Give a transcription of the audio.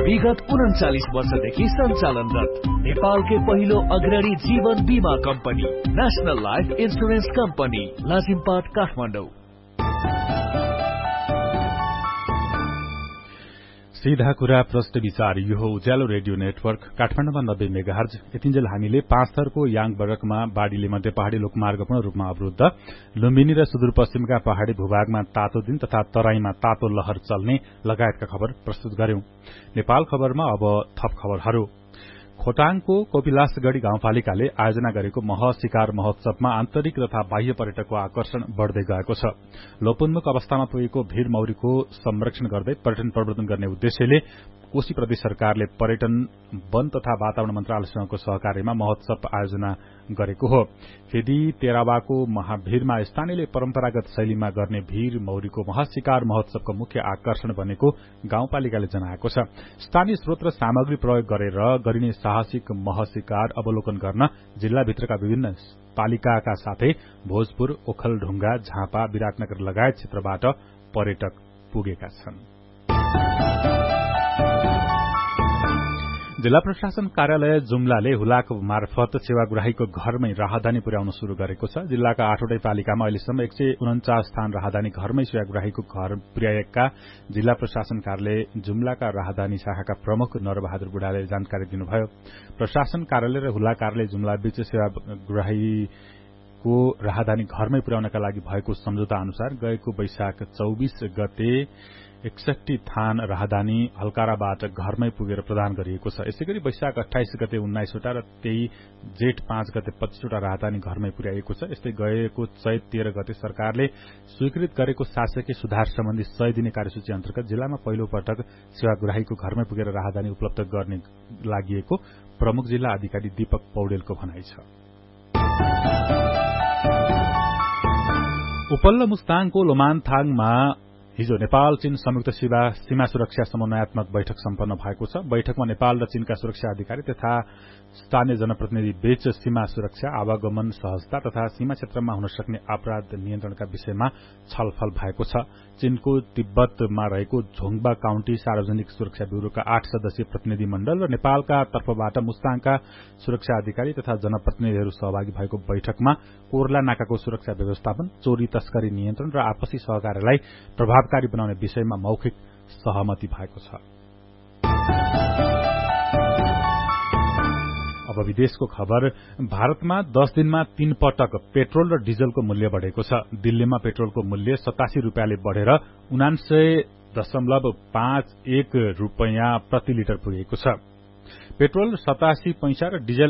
विगत 39 वर्षदेखि सञ्चालनरत नेपालकै पहिलो अग्रणी जीवन बीमा company national life insurance company Lazimpat Kathmandu. सीधा कुरा प्रश्न विचार यो हो उज्यालो रेडियो नेटवर्क काठमाडौँमा 90 मेगाहर्ज। यतिन्जेल हामीले पाँच थरको याङ बरकमा बाढीले मध्य पहाड़ी लोकमार्ग पूर्ण रूपमा अवरुद्ध, लुम्बिनी र सुदूरपश्चिमका पहाड़ी भूभागमा तातो दिन तथा तराईमा तातो लहर चल्ने लगायतका खबर प्रस्तुत गर्यौं। नेपाल खबरमा अब थप खबरहरू। खोटाङको कपिलासगढ़ी गाउँपालिकाले आयोजना गरेको मह शिकार महोत्सवमा आन्तरिक तथा बाह्य पर्यटकको आकर्षण बढ़दै गएको छ। लोपोन्मुख अवस्थामा पुगेको भीर मौरीको संरक्षण गर्दै पर्यटन प्रवर्धन गर्ने उद्देश्यले कोशी प्रदेश सरकारले पर्यटन, वन तथा वातावरण मन्त्रालयसँगको सहकार्यमा महोत्सव आयोजना गरेको हो। फेदी तेरावाको महाभीरमा स्थानीयले परम्परागत शैलीमा गर्ने भीर मौरीको महाशिकार महोत्सवको मुख्य आकर्षण बनेको गाउँपालिकाले जनाएको छ। स्थानीय स्रोत र सामग्री प्रयोग गरेर गरिने साहसिक महशिकार अवलोकन गर्न जिल्लाभित्रका विभिन्न पालिकाका साथै भोजपुर, ओखलढुंगा, झापा, विराटनगर लगायत क्षेत्रबाट पर्यटक पुगेका छन्। जिल्ला प्रशासन कार्यालय जुम्लाले हुलाक मार्फत सेवाग्राहीको घरमै राहदानी पुर्याउन शुरू गरेको छ। जिल्लाका 8वटै पालिकामा अहिलेसम्म 149 स्थान राहदानी घरमै सेवाग्राहीको घर पुर्याएका जिल्ला प्रशासन कार्यालय जुम्लाका राहदानी शाखाका प्रमुख नरबहादुर बुढाले जानकारी दिनुभयो। प्रशासन कार्यालय र हुला कार्यालय जुम्ला बीच सेवाग्राहीको राहदानी घरमै पुर्याउनका लागि भएको सम्झौता अनुसार गएको वैशाख 24 गते 61 थान राहदानी हलकाराबाट घरमै पुगेर प्रदान गरिएको छ। यसैगरी वैशाख 28 गते 19वटा र त्यही जेठ 5 गते 25वटा राहदानी घरमै पुर्याइएको छ। यस्तै गएको चैत 13 गते सरकारले स्वीकृत गरेको शासकीय सुधार सम्बन्धी 100 दिने कार्यसूची अन्तर्गत जिल्लामा पहिलो पटक सेवाग्राहीको घरमै पुगेर राहदानी उपलब्ध गर्ने लागि प्रमुख जिल्ला अधिकारी दीपक पौडेलको भनाइ छ। उपल्लो मुस्ताङको लोमानथाङमा हिजो नेपाल चीन संयुक्त सीमा सुरक्षा समन्वयात्मक बैठक सम्पन्न भएको छ। बैठकमा नेपाल र चीनका सुरक्षा अधिकारी तथा स्थानीय जनप्रतिनिधि बीच सीमा सुरक्षा, आवागमन सहजता तथा सीमा क्षेत्रमा हुन सक्ने अपराध नियन्त्रणका विषयमा छलफल भएको छ। चीनको तिब्बतमा रहेको झोङबा काउन्टी सार्वजनिक सुरक्षा ब्यूरोका 8 सदस्यीय प्रतिनिधि मण्डल र नेपालका तर्फबाट मुस्ताङका सुरक्षा अधिकारी तथा जनप्रतिनिधिहरू सहभागी भएको बैठकमा कोर्ला नाकाको सुरक्षा व्यवस्थापन, चोरी तस्करी नियन्त्रण र आपसी सहकार्यलाई प्रभावकारी बनाउने विषयमा मौखिक सहमति भएको छ। अब विदेशको खबर। भारतमा 10 दिनमा 3 पटक पेट्रोल र डिजलको मूल्य बढ़ेको छ। दिल्लीमा पेट्रोलको मूल्य 87 रुपियाँले बढ़ेर 79.51 रुपियाँ प्रति लिटर पुगेको छ। पेट्रोल 87 पैसा र डिजल